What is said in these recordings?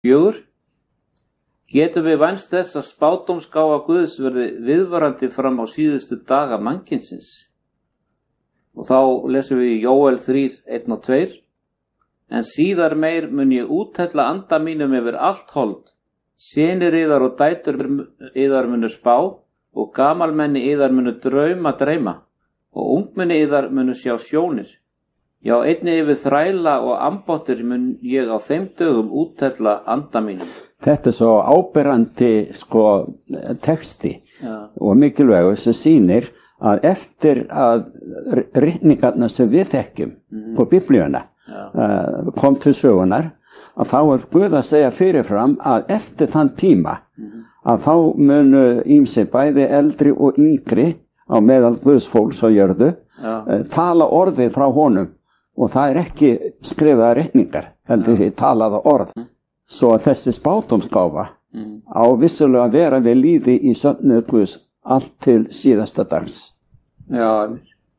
4. Getum við vænst þess að spádómsgáfa Guðs verði viðvarandi fram á síðustu daga mannkynsins? Og þá lesum við í Jóel 3, 1 og 2. En síðar meir mun ég úthella anda mínum yfir allt hold. Synir yðar og dætur yðar munu spá og gamalmenni yðar munu dreyma og ungmenni yðar munu sjá sjónir. Já, einnig yfir þræla og ambáttir mun ég á þeim dögum úthella anda mínum. Þetta svo áberandi texti og mikilvægur sem sýnir að eftir að ritningarna sem við þekkjum på biblíuna kom til sögunar, að þá Guð að segja fyrirfram að eftir þann tíma að þá munu ýmsir bæði eldri og yngri á meðal Guðs fólks á jörðu tala orðið frá honum, og það ekki skrifaða ritningar, heldur því talaða orð. Svo að þessi spádómsgáfa á vissulega að vera við líði í söfnuð Guðs allt til síðasta dags. Já,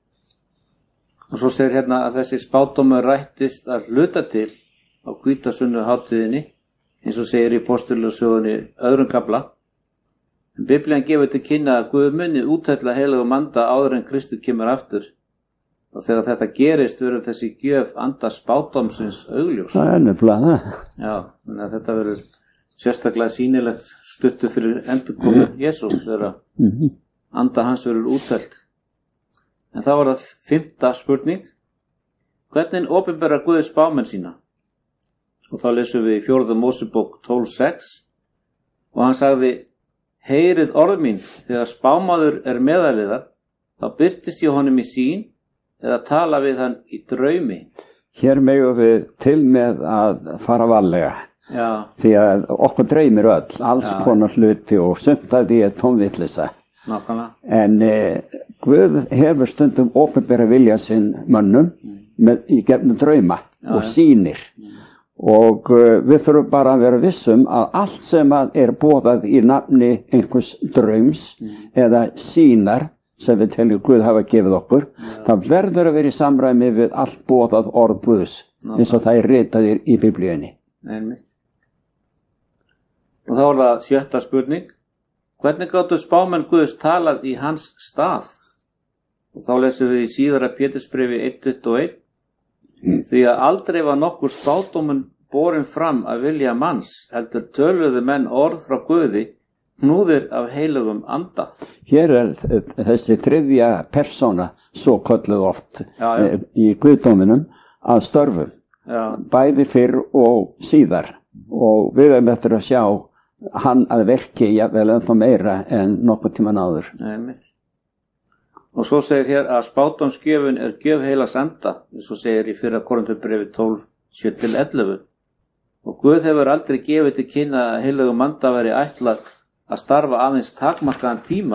og svo segir hérna að þessi spádómur rættist að hluta til á hvítasunnu hátíðinni, eins og segir í Postulasögunni 2. kafla. Biblían gefur til kynna að Guð muni úthella heilögum anda áður en Kristur kemur aftur. Og þegar þetta gerist verður þessi gjöf anda spádómsins augljós. Það nefnilega það. Já, þannig að þetta verður sérstaklega sýnilegt stuttu fyrir endurkomu Jesú þegar anda hans verður úthellt. En þá var það 5. spurning. Hvernig opinberar Guð spámenn sína? Og þá lesum við í 4. Mósebók 12:6 og hann sagði: Heyrið orð mín, þegar spámaður er meðaliðar, þá birtist ég honum í sýn eða tala við hann í draumi. Hér megum við til með að fara varlega. Já. Því að okkur dreymir öll, alls konar hluti og sumt af því tónvitleysa. Nákvæmlega. En Guð hefur stundum opinbera vilja sinn mönnum í gegnum drauma og sýnir. Og við þurfum bara að vera vissum að allt sem er boðað í nafni einhvers draums eða sýnar sem við teljum Guð hafa gefið okkur, það verður að vera í samræmi við allt boðað orð Guðs, eins og það ritaðir í biblíunni. Einmitt. Og þá er það 7. spurning. Hvernig gátu spámenn Guðs talað í hans stað? Og þá lesum við í síðara Pétursbréfi 1:21. Því að aldrei var nokkur spádómur borin fram að vilja manns, heldur töluðu menn orð frá Guði, knúðir af heilögum anda. Hér þessi 3. persóna svo kölluð oft í Guðdóminum að störfum, bæði fyrr og síðar, og við erum eftir að sjá hann að verki jafnvel ennþá meira en nokkuð tíman áður. Og svo segir hér að spádómsgjöfin er gjöf heilags anda, eins og segir í 1. Korinthubréfi 12:7-11. Og Guð hefur aldrei gefið til kynna að heilögum anda veri ætlað að starfa aðeins takmarkaðan tíma,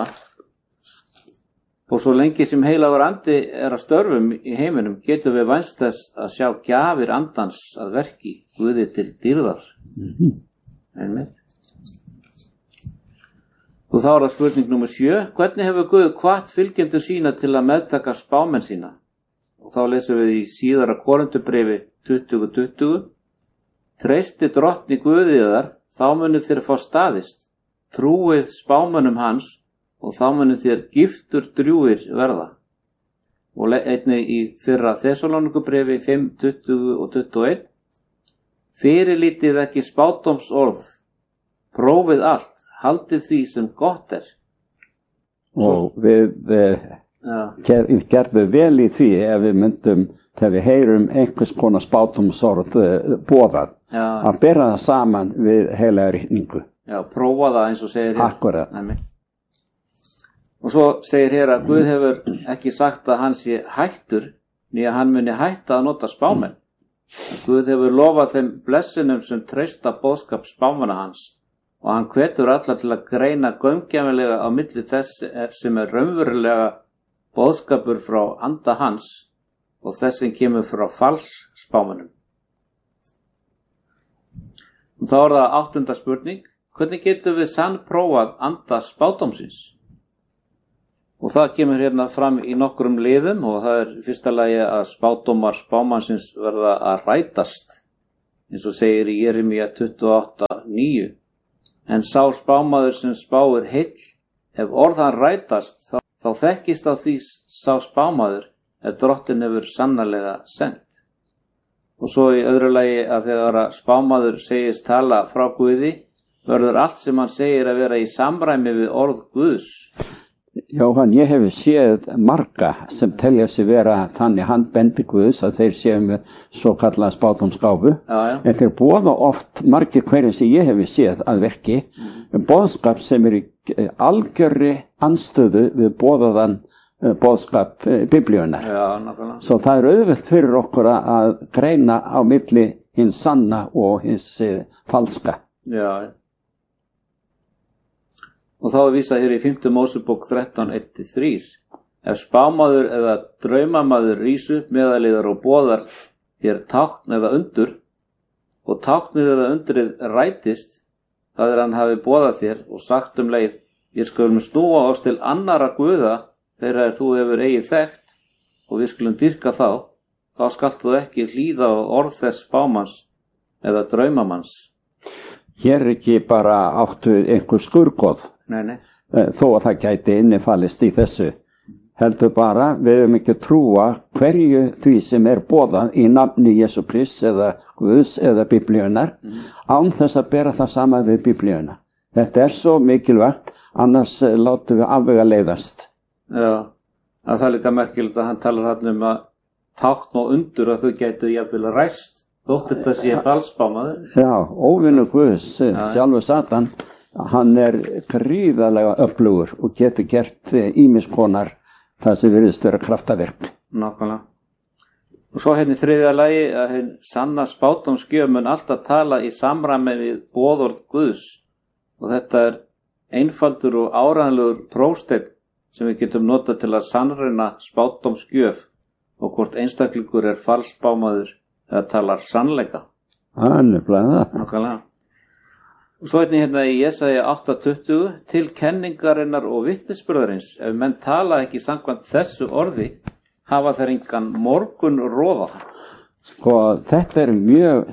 og svo lengi sem heilagur andi er að störfum í heiminum getum við vænst þess að sjá gjafir andans að verki Guði til dýrðar. Einmitt. Og þá er það spurning nummer 7. Hvernig hefur Guð hvatt fylgjendur sína til að meðtaka spámenn sína? Og þá lesum við í síðara Korinthubréfi 20:20. Treysti drottni Guði yðar, þá munu þér fá staðist. Trúið spámönnum hans og þá munu þér giftur drjúgir verða. Og einnig í 1. Þessalónikubréfi 5:20 og 21. Fyrirlítið ekki spádómsorð, prófið allt, haldið því sem gott er. Og við gerðum vel í því ef við myndum, þegar við heyrum einhvers konar spádómsorð boðað, að bera það saman við heila ritningu. Já, prófa það eins og segir hér. Akkurat. Og svo segir hér að Guð hefur ekki sagt að hann sé hættur, né að hann muni hætta að nota spámenn. Guð hefur lofað þeim blessunum sem treysta boðskap spámanna hans, og hann hvetur alla til að greina gaumgæfilega á milli þess sem er raunverulega boðskapur frá anda hans og þess sem kemur frá fals spámönnum. Og þá er það 8. spurning. Hvernig getum við sannprófað anda spádómsins? Og það kemur hérna fram í nokkrum liðum, og það er í fyrsta lagi að spádómar spámannsins verða að rætast. eins og segir í Jeremía 28:9. En sá spámaður sem spáir heill, ef orð hann rætast, þá þekkist á því sá spámaður ef drottin hefur sannarlega sent. Og svo í öðru lagi að þegar spámaður segist tala frá Guði, verður allt sem hann segir að vera í samræmi við orð Guðs. Jóhann, ég hef séð marga sem telja sig vera þannig handbendi Guðs að þeir séu með svo kallað spádómsgáfu. En þeir boða oft margir hverjum sem ég hef séð að verki, boðskap sem er í algjörri anstöðu við boðaðan boðskap biblíunar. Svo það er auðvelt fyrir okkur að greina á milli hins sanna og hins falska. Já. Og þá er vísað hér í 5. Mósebók 13:1-3. Ef spámaður eða draumamaður rís upp meðaliðar og boðar þér tákn eða undur, og táknið eða undrið rætist, það er hann hafi boðað þér og sagt leið, við skulum snúa oss til annara guða þegar þú hefur eigið þekkt og við skulum dyrka þá skalt þú ekki hlýða á orð þess spámanns eða draumamanns. Hér er ekki bara áttu einhver skurgoð, þó að það gæti innifallist í þessu. Heldur bara, við höfum ekki trúa hverju því sem er boðað í nafni Jesú Krists eða Guðs eða biblíunar, án þess að bera það sama við biblíuna. Þetta er svo mikilvægt, annars látum við afvega leiðast. Já, það er líka merkilegt að hann talar hann að tákn og undur að þau gætu jafnvel ræst, þótt þetta sé falsspámaður. Já, óvinur Guðs, sjálfur Satan, hann er gríðarlega öflugur og getur gert ýmiss konar það sem virðist vera kraftaverk. Nákvæmlega. Og svo hérna í 3. lagi að hinn sanna spádómsgjöf mun alltaf tala í samræmi við boðorð Guðs. Og þetta er einfaldur og áreiðanlegur prófsteinn sem við getum notað til að sannreyna spádómsgjöf og hvort einstaklingur er falsspámaður eða talar sannleika. Nefnilega það. Nákvæmlega. Og svo hérna í Jesaja 8:20, til kenningarinnar og vitnisburðarins, ef menn tala ekki samkvæmt þessu orði, hafa þeir engan morgun roða. Sko, þetta er mjög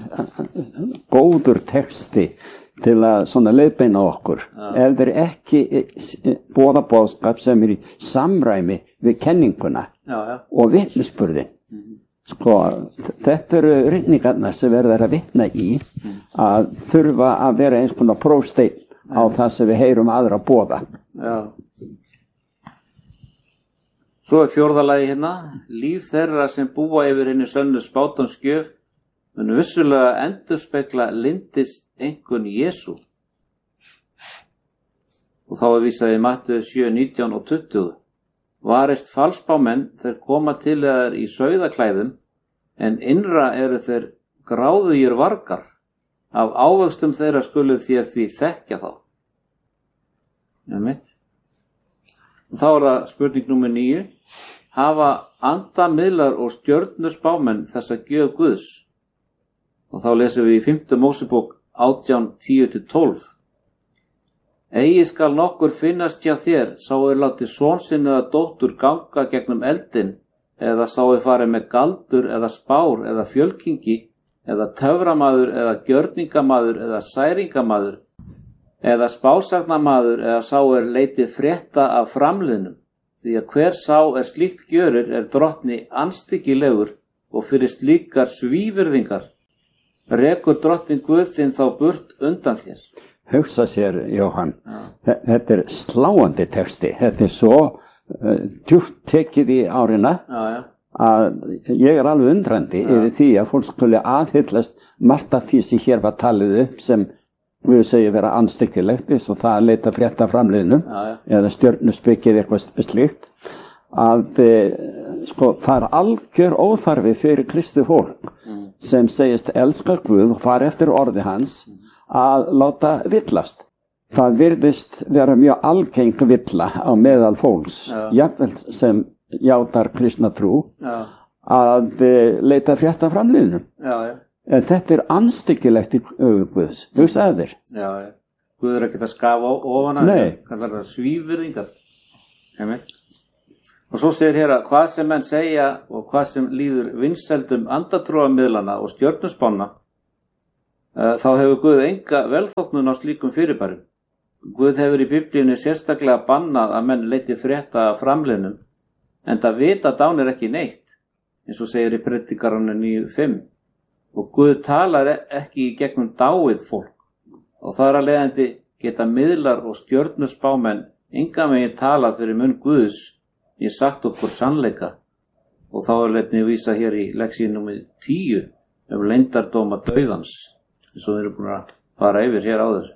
góður texti til að svona leiðbeina okkur. Ef þeir ekki boða boðskap sem er í samræmi við kenninguna og vitnisburðin. Sko, þetta eru ritningarnar sem verður að vitna í að þurfa að vera eins konar prófsteinn á það sem við heyrum aðra boða. Já. Svo er 4. lagi hérna, líf þeirra sem búa yfir henni sönnu spádómsgjöf mun vissulega endurspegla lyndis einkunn Jesú. Og þá er vísað í Matteus 7:19 og 20. Varist falsspámenn, þeir koma til þér í sauðaklæðum, en innra eru þeir gráðugir vargar. Af ávöxtum þeirra skuluð þér því þekkja þá. Já, mitt. Og þá er það spurning númer 9. Hafa andamiðlar og stjörnuspámenn þessa gjöf Guðs? Og þá lesum við í 5. Mósebók 18:10-12. Eigi skal nokkur finnast hjá þér, sá er látið son sinn eða dóttur ganga gegnum eldin, eða sá er farið með galdur eða spár eða fjölkingi, eða töframaður eða gjörningamaður eða særingamaður, eða spásagnamaður eða sá er leitið frétta af framliðnum, því að hver sá er slíkt gjörir er drottni anstíkilegur og fyrir slíkar svívirðingar rekur drottin Guð þinn þá burt undan þér. Hugsa sér, Jóhann, þetta er sláandi texti, þetta er svo djúpt tekið í árina að ég er alveg undrandi yfir því að fólk skuli aðhyllast margt af því sem hér var talið upp sem við segjum vera andstyggilegt, eins og það að leita frétta framliðnum eða stjörnuspekið eitthvað slíkt, að sko, það er algjör óþarfi fyrir kristið fólk sem segist elska Guð og fara eftir orði hans að láta villast. Það virðist vera mjög algeng villa á meðal fólks, jafnvel sem játar kristna trú, að leita frétta framliðnum. En þetta er andstyggilegt í augum Guðs, hugsaðu þér. Guð er ekkert að skafa ofan að þetta, kallar það svívirðingar. Og svo segir hér að hvað sem menn segja og hvað sem líður vinsældum andatrúarmiðlana og stjörnuspána, þá hefur Guð enga velþóknun á slíkum fyrirbærum. Guð hefur í Biblíunni sérstaklega bannað að menn leiti frétta af framliðnum, enda vita dánir ekki neitt, eins og segir í Predikaranum 9:5. Og Guð talar ekki í gegnum dáið fólk, og þar að leiðandi geta miðlar og stjörnuspámenn enga megin talað fyrir munn Guðs í sagt okkur sannleika. Og þá er einnig vísa hér í leksíu númer 10 leyndardóma dauðans, eins og við erum búin að fara yfir hér áður.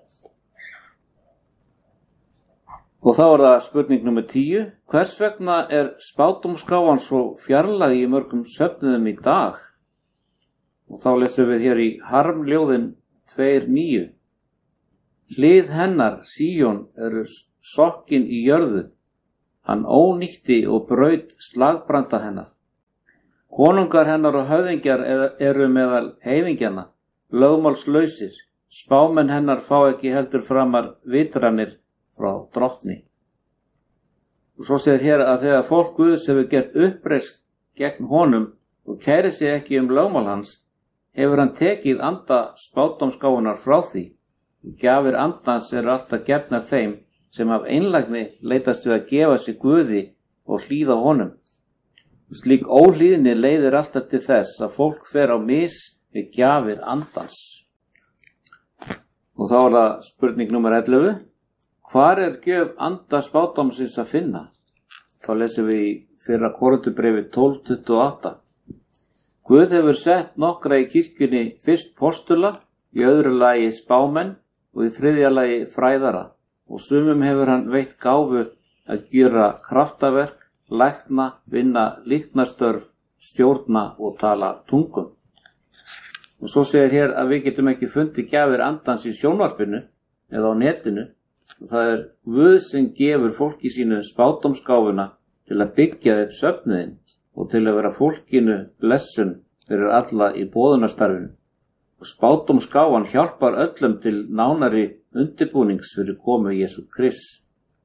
Og þá er það spurning númer 10. Hvers vegna er spádómsgáfan svo fjarlæg í mörgum söfnuðum í dag? Og þá lesum við hér í Harmljóðin 2:9. Hlið hennar, Síón, eru sokkin í jörðu. Hann ónýtti og braut slagbranda hennar. Konungar hennar og höfðingjar eru meðal heiðingjana, lögmálslausir. Spámenn hennar fá ekki heldur framar vitranir frá drottni. Og svo segir hér að þegar fólk Guðs hefur gert uppreist gegn honum og kæri sig ekki lögmál hans, hefur hann tekið anda spádómsgáfunar frá því. Gjafir andans eru alltaf gefnar þeim sem af einlægni leitast við að gefa sig Guði og hlýða honum. Slík óhlýðni leiðir alltaf til þess að fólk fer á mis við gjafir andans. Og þá er það spurning númer 11. Hvar er gjöf anda spádómsins að finna? Þá lesum við í 1. Korinthubréfi 12:28. Guð hefur sett nokkra í kirkjunni, fyrst postula, í öðru lagi spámenn og í þriðja lagi fræðara. Og sumum hefur hann veitt gáfu að gjöra kraftaverk, lækna, vinna líknarstörf, stjórna og tala tungum. Og svo segir hér að við getum ekki fundið gjafir andans í sjónvarpinu eða á netinu. Og það er Guð sem gefur fólki sínu spádómsgáfuna til að byggja upp söfnuðinn og til að vera fólkinu blessun fyrir alla í boðunarstarfinu. Og spádómsgáfan hjálpar öllum til nánari undirbúnings fyrir komu Jesú Krists.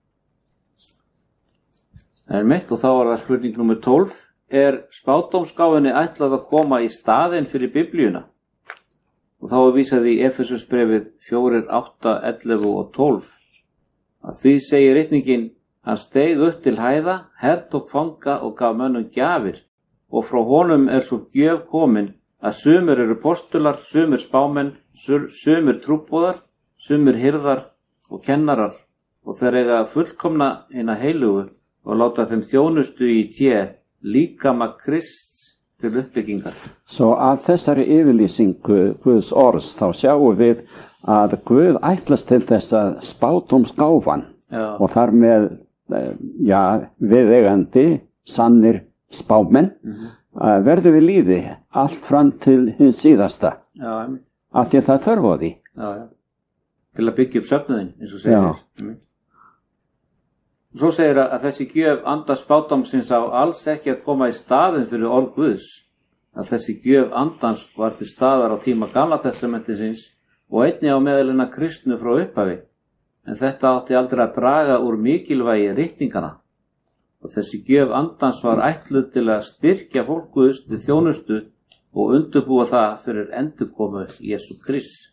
Og þá er það spurning nummer 12. Er spádómsgáfunni ætlað að koma í staðinn fyrir Biblíuna? Og þá er vísað í Efesusbrefið 4:8, 11 og 12. Að því segir ritningin, hann steig upp til hæða, hertók fanga og gaf mönnum gjafir, og frá honum er svo gjöf komin að sumir eru postular, sumir spámenn, sumir trúboðar, sumir hirðar og kennarar, og þeir eiga fullkomna hina heilugu og láta þeim þjónustu í líkama Krists til uppbyggingar. Svo að þessari yfirlýsingu Guðs orðs þá sjáum við að Guð ætlast til þess að spádómsgáfan og þar með viðeigandi sannir spámenn verður við líði allt fram til hins síðasta af því að það þörf á því. Til að byggja upp söfnuðinn, eins og segir. Svo segir að þessi gjöf anda spádómsins á alls ekki að koma í staðinn fyrir orð Guðs. Að þessi gjöf andans var til staðar á tíma Gamla testamentisins og einnig á meðalina kristnu frá upphafi. En þetta átti aldrei að draga úr mikilvægi ritningana. Og þessi gjöf andans var ætluð til að styrkja fólk Guðs til þjónustu og undirbúa það fyrir endurkomu Jesú Krists.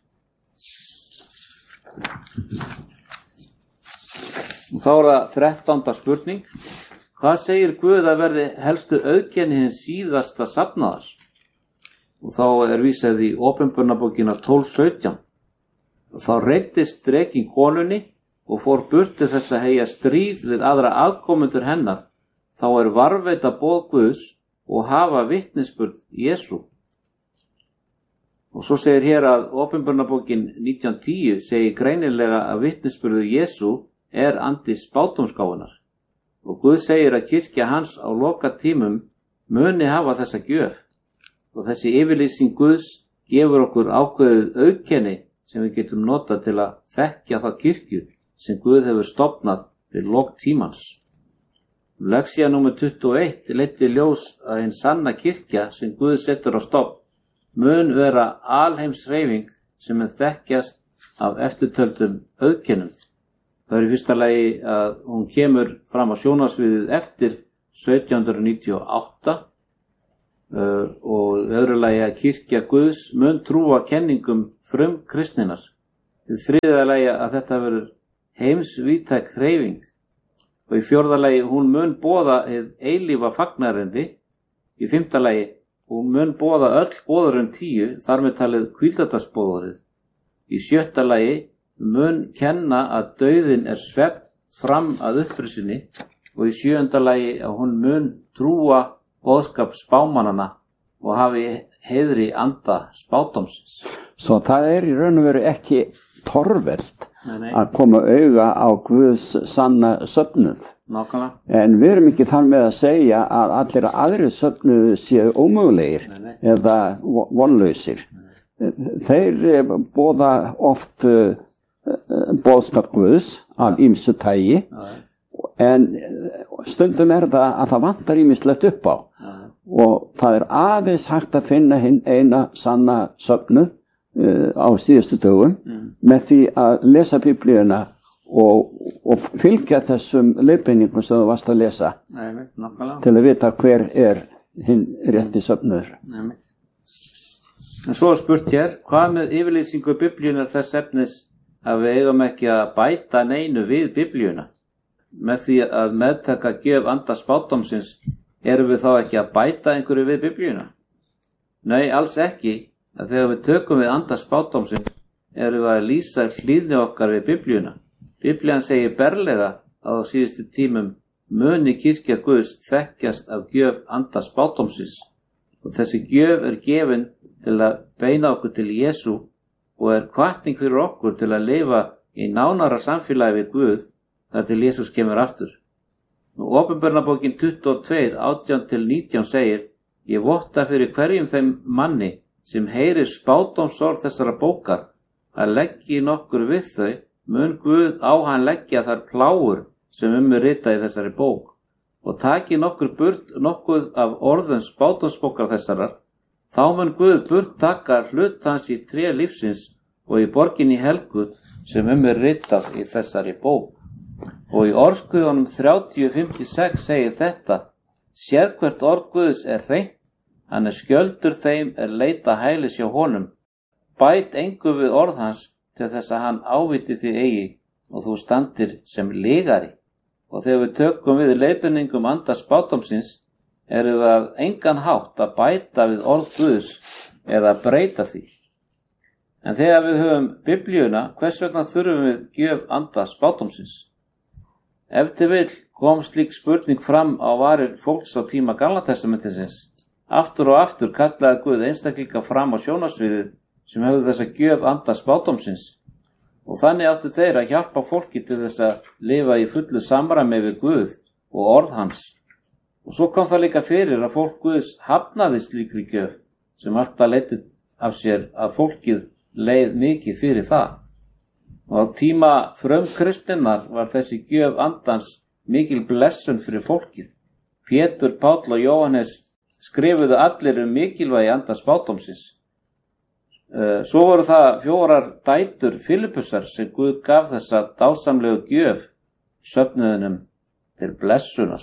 Og þá er það 13. spurning. Hvað segir Guð að verði helstu auðkenni hins síðasta safnaðar? Og þá er vísað í Opinberunarbókina 12:17. Og þá reiddist drekinn konunni og fór burt til þess að heyja stríð við aðra afkomendur hennar. Þá er varðveita boð Guðs og hafa vitnisburð Jesú. Og svo segir hér að Opinberunarbókin 19:10 segir greinilega að vitnisburður Jesú er andi spádómsgáfunar. Og Guð segir að kirkja hans á loka tímum muni hafa þessa gjöf. Og þessi yfirlýsing Guðs gefur okkur ákveðið auðkenni sem við getum notað til að þekkja þá kirkju sem Guð hefur stofnað við lok tímans. Lexía númer 21 leiddi ljós að hinn sanna kirkja sem Guð setur á stofn mun vera alheimshreyfing sem þekkjast af eftirtöldum auðkennum. Það er í fyrsta lagi að hún kemur fram á sjónarsviðið eftir 1798 og öðru lagi að kirkja Guðs mun trúa kenningum frumkristninnar. Í þriðja lagi að þetta verður heimsvíðtæk hreyfing. Og í fjórða lagi hún mun boða hið eilífa fagnarendi. Í fimmta lagi hún mun boða öll boðurum 10, þar með talið hvíldardagsboðorið. Í sjötta lagi mun kenna að dauðinn svefn fram að upprisunni. Og í sjöunda lagi að hún mun trúa boðskap spámannana og hafi heiðri anda spádómsins. Svo það í raun og veru ekki torvelt að koma auga á Guðs sanna söfnuð. Nákvæmlega. En við erum ekki þar með að segja að allir aðrir söfnuð séu ómögulegir eða vonlausir. Þeir boða oft boðskap Guðs af ýmsu tagi, en stundum það að það vantar ýmislegt upp á. Og það aðeins hægt að finna hinn eina sanna söfnuð á síðustu dögum með því að lesa Biblíuna og fylgja þessum leiðbeiningum sem þú varst að lesa til að vita hver hinn rétti söfnuður. En svo spurt hér, hvað með yfirlýsingu Biblíunar þess efnis að við eigum ekki að bæta neinu við Biblíuna? Með því að meðtaka gjöf anda spádómsins, erum við þá ekki að bæta einhverju við Biblíuna? Nei, alls ekki. Að þegar við tökum við anda spádómsins, erum við að lýsa hlýðni okkar við Biblíuna. Biblían segir berlega að á síðustu tímum muni kirkja Guðs þekkjast af gjöf anda spádómsins. Og þessi gjöf gefin til að beina okkur til Jesú og hvatning fyrir okkur til að lifa í nánara samfélagi við Guð þar til Jesús kemur aftur. Og Opinberunarbókin 22, 18-19 segir: Ég votta fyrir hverjum þeim manni sem heyrir spádómsorð þessara bókar að leggi nokkur við þau, mun Guð á hann leggja þar plágur sem ritað í þessari bók, og taki nokkur burt nokkuð af orðum spádómsbókar þessarar, þá mun Guð burt taka hlut hans í tré lífsins og í borginni helgu sem ritað í þessari bók. Og í Orðsguðunum 30:56 segir þetta: Sérhvert orð Guðs hreint, hann skjöldur þeim leita hælis hjá honum. Bæt engu við orð hans til þess að hann áviti þig eigi og þú standir sem lygari. Og þegar við tökum við leiðbeiningum anda spádómsins, erum við að engan hátt að bæta við orð Guðs eða breyta því. En þegar við höfum Biblíuna, hvers vegna þurfum við gjöf anda spádómsins? Ef til vill kom slík spurning fram á varir fólks á tíma Gamla testamentisins. Aftur og aftur kallaði Guð einstaklinga fram á sjónarsviðið sem hefðu þessa gjöf anda spádómsins. Og þannig áttu þeir að hjálpa fólki til þess að lifa í fullu samræmi við Guð og orð hans. Og svo kom það líka fyrir að fólk Guðs hafnaði slíkri gjöf, sem alltaf leiddi af sér að fólkið leið mikið fyrir það. Og á tíma frumkristninnar var þessi gjöf andans mikil blessun fyrir fólkið. Pétur, Páll og Jóhannes skrifuðu allir mikilvægi anda spádómsins. Svo voru það 4 dætur Filippusar sem Guð gaf þessa dásamlegu gjöf söfnuðunum til blessunar.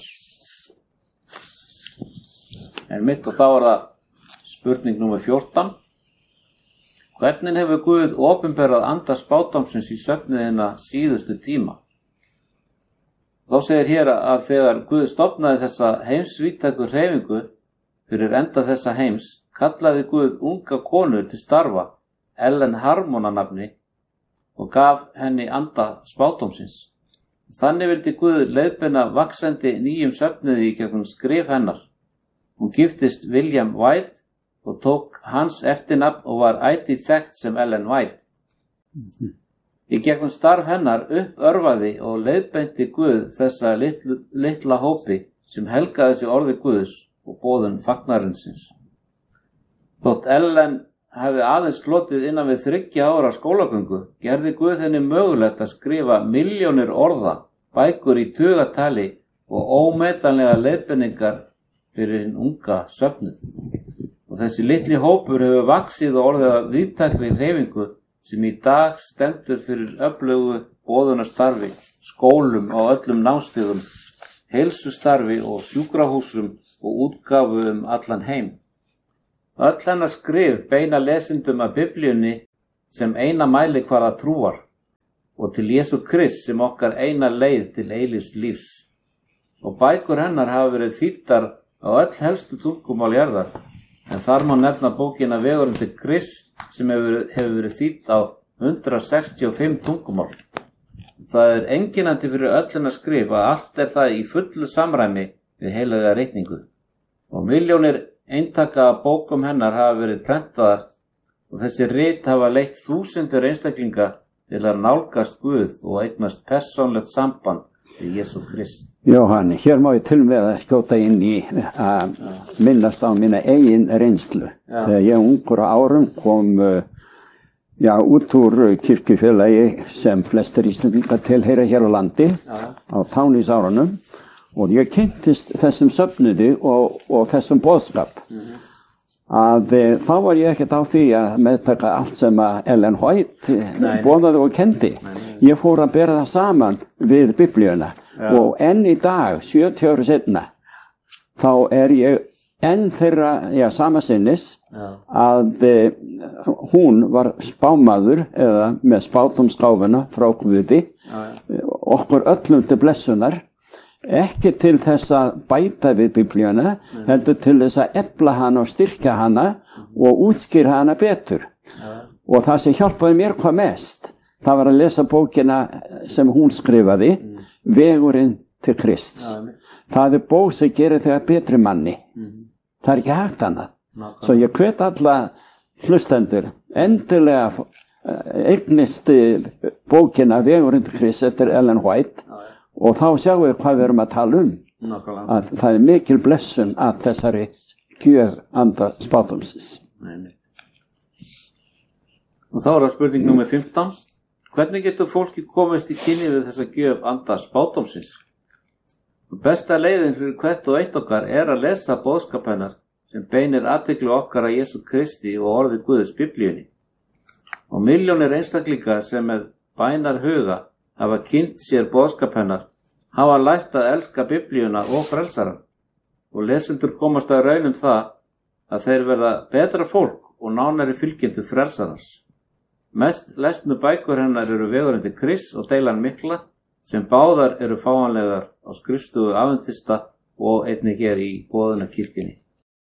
En mitt og þá það spurning númer 14. Hvernig hefur Guð opinberað anda spádómsins í söfnuðina síðustu tíma? Þá segir hér að þegar Guð stofnaði þessa heimsvíðtæku hreyfingu fyrir enda þessa heims, kallaði Guð unga konu til starfa, Ellen Harmon að nafni, og gaf henni anda spádómsins. Þannig vildi Guð leiðbeina vaxandi nýjum söfnuði í gegnum skrif hennar. Hún giftist William White og tók hans eftirnafn og var ætíð þekkt sem Ellen White. Í gegnum starf hennar uppörvaði og leiðbeinti Guð þessa litla hópi sem helgaði sig orði Guðs og boðun fagnarinsins. Þótt Ellen hefði aðeins slotið innan við 3 ára skólagöngu, gerði Guð henni mögulegt að skrifa milljónir orða, bækur í tugatali og ómetanlega leiðbeiningar fyrir hinn unga söfnuð. Og þessi litli hópur hefur vaxið og orðið að víðtækri hreyfingu sem í dag stendur fyrir öflugu boðunarstarfi, skólum á öllum námsstigum, heilsustarfi og sjúkrahúsum og útgáfu allan heim. Öll hennar skrif beina lesendum af Biblíunni sem eina mælikvarða trúar og til Jesú Krist sem okkar eina leið til eilífs lífs. Og bækur hennar hafa verið þýddar á öll helstu tungumál jarðar, en þar má nefna bókina Vegurinn til Krist sem hefur verið þýdd á 165 tungumál. Það einkennandi fyrir öllina skrif að allt það í fullu samræmi við heilaga reikningu. Og milljónir eintaka af bókum hennar hafa verið prentaðar og þessi rit hafa leitt þúsundir einstaklinga til að nálgast Guð og eignast persónlegt samband við Jesú Krist. Jóhann, hér má ég til með að skjóta inn í að minnast á mína eigin reynslu. Þegar ég ungur á árum kom út úr kirkjufélagi sem flestir Íslendingar tilheyra hér á landi á tánísárunum og ég kynntist þessum söfnuði og þessum boðskap. Að þá var ég ekkert á því að meðtaka allt sem að Ellen White boðaði og kendi. Ég fór að bera það saman við Biblíuna og enn í dag, 70 ára seinna, þá ég enn þeirra sama sinnis að hún var spámaður eða með spátumskáfuna frá Guði okkur öllum til blessunar, ekki til þess að bæta við Biblíuna, heldur til þess að efla hana og styrkja hana og útskýra hana betur. Og það sem hjálpaði mér hvað mest, það var að lesa bókina sem hún skrifaði, Vegurinn til Krists. Það bók sem gerir þegar betri manni. Það ekki hægt annað. Svo ég hvet alla hlustendur endilega eignist bókina Vegurinn til Krists eftir Ellen White og þá sjáum við hvað við erum að tala um. Að það mikil blessun að þessari gjöf anda spátumsins. Og þá það spurning númer 15. Hvernig getur fólki komist í kynni við þessa gjöf anda spátumsins? Besta leiðin fyrir hvert og eitt okkar að lesa boðskap hennar sem beinir athygli okkar að Jesú Kristi og orði Guðs Biblíunni. Og milljónir einstaklinga sem með bænar huga hafa kynnt sér boðskap hennar, hafa lært að elska Biblíuna og frelsarann. Og lesendur komast að raun það að þeir verða betra fólk og nánari fylgjendur frelsarans. Mest lesnu bækur hennar eru Vegurinn til Krists og Deilan mikla, sem báðar eru fáanlegar á skrifstofu adventista og einnig hér í boðunarkirkjunni.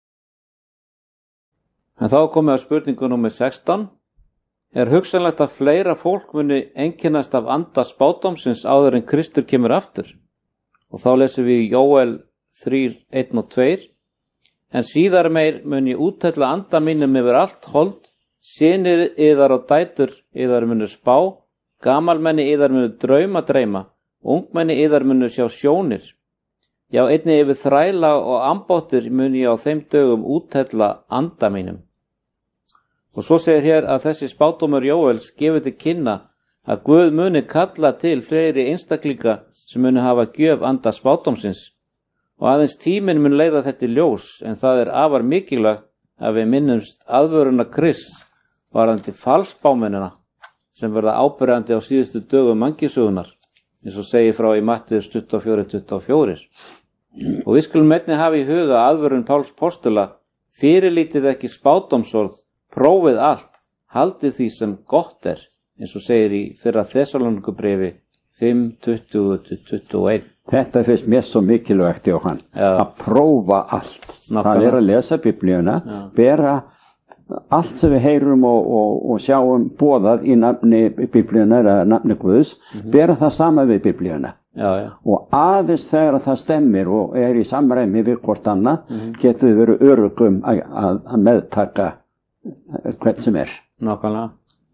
En þá komum við að spurningu númer 16. Hugsanlegt að fleira fólk muni einkennast af anda spádómsins áður en Kristur kemur aftur? Og þá lesum við Jóel 3:1 og 2. En síðar meir mun ég úttella anda mínum yfir allt hold, synir yðar og dætur yðar munu spá, gamalmenni yðar munu dreyma, ungmenni yðar munu sjá sjónir. Já, einnig yfir þræla og ambáttur mun ég á þeim dögum úttella anda mínum. Og svo segir hér að þessi spádómur Jóels gefur til kynna að Guð muni kalla til fleiri einstaklinga sem muni hafa gjöf anda spádómsins. Og aðeins tíminn mun leiða þetta í ljós, en það afar mikilvægt að við minnumst aðvöruna Krists varðandi falsspámennina sem verða ábyrjandi á síðustu dögum mannkynssögunnar, eins og segir frá í Matteus 24:24. Og við skulum einnig hafa í huga aðvörun Páls postula: fyrirlítið ekki spádómsorð, prófið allt, haldið því sem gott eins og segir í fyrra Þessalónikubréfi 5:20-21. Þetta finnst mér svo mikilvægt, Jóhann, að prófa allt. Það að lesa Biblíuna, bera allt sem við heyrum og sjáum boðað í nafni Biblíuna eða nafni Guðs, bera það sama við Biblíuna. Og aðeins þegar það stemmir og í samræmi við hvort annað, getur við verið öruggum að meðtaka hvern sem Nákvæmlega.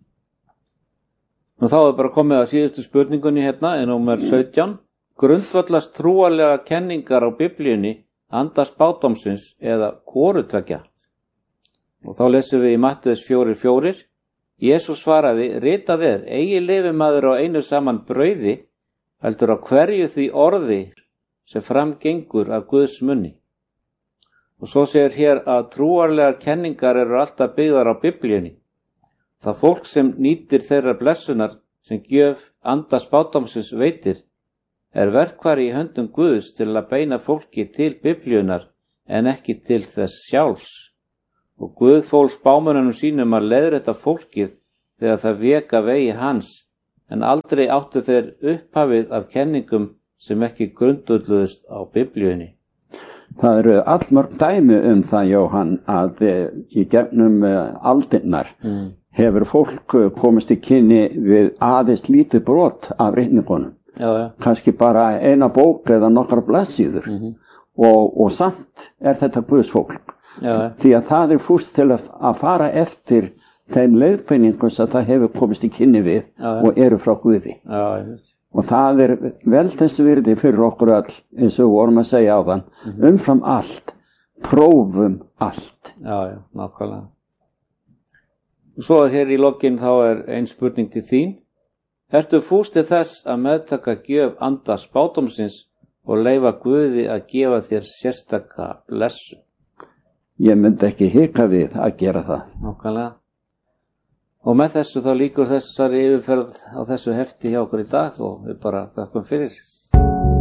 Nú þá bara komið að síðustu spurningunni hérna, númer 17. Grundvallast trúarlega kenningar á Biblíunni anda spádómsins eða hvorutveggja? Og þá lesum við í Matteus 4:4. Jesús svaraði: ritað eigi lifi maður á einu saman brauði, heldur á hverju því orði sem framgengur af Guðs munni. Og svo segir hér að trúarlegar kenningar eru alltaf byggðar á Biblíunni. Það fólk sem nýtir þeirra blessunar sem gjöf anda spádómsins veitir verkfæri í höndum Guðs til að beina fólki til Biblíunar en ekki til þess sjálfs. Og Guð fól spámönnunum sínum að leiðrétta fólkið þegar það vék af vegi hans, en aldrei áttu þeir upphafið af kenningum sem ekki grundvölluðust á Biblíunni. Það eru allmörg dæmi það, Jóhann, að í gegnum aldirnar hefur fólk komist í kynni við aðeins lítið brot af ritningunum. Kannski bara eina bók eða nokkra blaðsíður og samt þetta Guðs fólk. Því að það fúst til að fara eftir þeim leiðbeiningum sem það hefur komist í kynni við og eru frá Guði. Og það vel þess virði fyrir okkur öll, eins og vorum að segja áðan, umfram allt, prófum allt. Já, nákvæmlega. Og svo hér í lokin þá ein spurning til þín. Ertu fús til þess að meðtaka gjöf anda spádómsins og leyfa Guði að gefa þér sérstaka blessun? Ég myndi ekki hika við að gera það. Nákvæmlega. Og með þessu þá lýkur þessari yfirferð á þessu hefti hjá okkur í dag og við bara þakkum fyrir.